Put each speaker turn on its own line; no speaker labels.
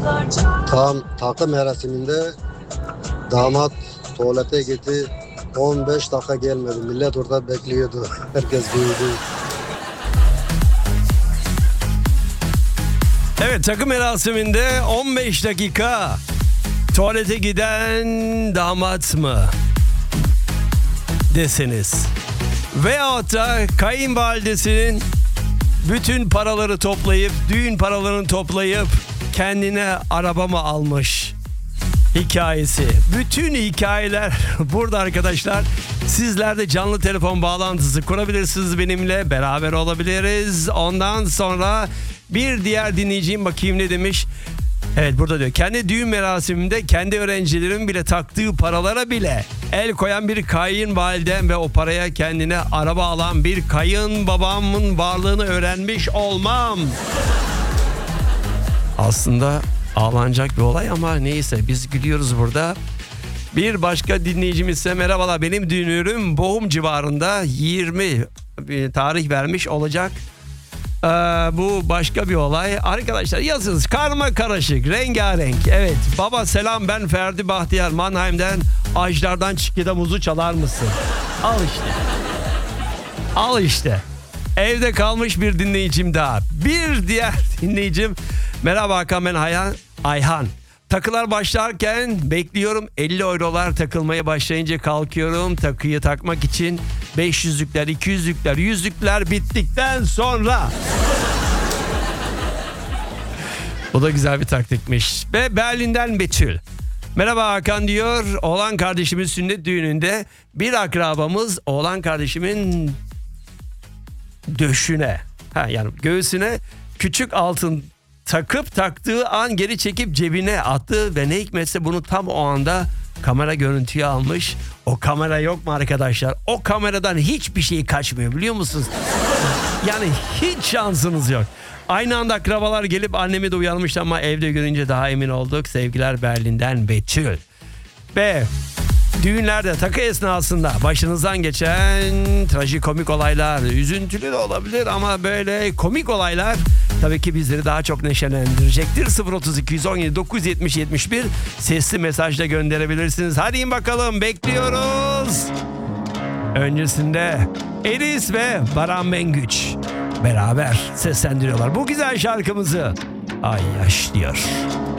Tam takım merasiminde damat tuvalete gitti. 15 dakika gelmedi. Millet orada bekliyordu. Herkes büyüdü.
Evet, takım merasiminde 15 dakika tuvalete giden damat mı deseniz, veyahut da kayınvalidesinin bütün paraları toplayıp, düğün paralarını toplayıp kendine araba mı almış hikayesi. Bütün hikayeler burada arkadaşlar. Sizler de canlı telefon bağlantısı kurabilirsiniz benimle. Beraber olabiliriz. Ondan sonra bir diğer dinleyicim bakayım ne demiş. Evet, burada diyor. Kendi düğün merasimimde kendi öğrencilerimin bile taktığı paralara bile el koyan bir kayınvalidem ve o paraya kendine araba alan bir kayınbabamın varlığını öğrenmiş olmam. Aslında ağlanacak bir olay ama neyse, biz gülüyoruz burada. Bir başka dinleyicimiz ise merhabalar, benim düğünüm Bohum civarında 20 tarih vermiş olacak. Bu başka bir olay. Arkadaşlar yazınız, karma karışık, rengarenk. Evet, baba selam, ben Ferdi Bahtiyar Mannheim'den, Ajdar'dan Çikkida muzu çalar mısın? Al işte. Al işte. Evde kalmış bir dinleyicim daha. Bir diğer dinleyicim. Merhaba Hakan, ben Ayhan. Takılar başlarken bekliyorum, 50 eurolar takılmaya başlayınca kalkıyorum takıyı takmak için. 500'lükler, 200'lükler, 100'lükler bittikten sonra. Bu da güzel bir taktikmiş. Ve Berlin'den Betül. Merhaba Hakan diyor. Oğlan kardeşimin sünnet düğününde bir akrabamız oğlan kardeşimin döşüne, yani göğsüne küçük altın takıp taktığı an geri çekip cebine attı ve ne hikmetse bunu tam o anda kamera görüntüye almış. O kamera yok mu arkadaşlar? O kameradan hiçbir şey kaçmıyor, biliyor musunuz? Yani hiç şansınız yok. Aynı anda akrabalar gelip annemi de uyarmıştı ama evde görünce daha emin olduk. Sevgiler Berlin'den Betül. Ve düğünlerde takı esnasında başınızdan geçen trajikomik olaylar, üzüntülü de olabilir ama böyle komik olaylar tabii ki bizleri daha çok neşelendirecektir. 032 117 970 71 sesli mesajla gönderebilirsiniz. Hadi bakalım, bekliyoruz. Öncesinde Elis ve Baran Mengüç beraber seslendiriyorlar bu güzel şarkımızı. Ay yaş diyor.